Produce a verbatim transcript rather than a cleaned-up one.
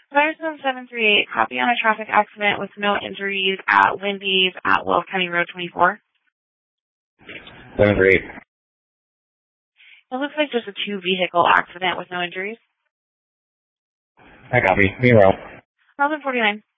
Firestone seven three eight, copy on a traffic accident with no injuries at Wendy's at Wells County Road twenty-four. seven three eight. It looks like just a two-vehicle accident with no injuries. I copy. Meanwhile. one thousand forty-nine.